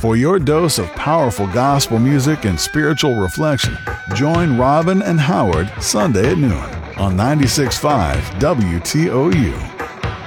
For your dose of powerful gospel music and spiritual reflection, join Robin and Howard Sunday at noon on 96.5 WTOU.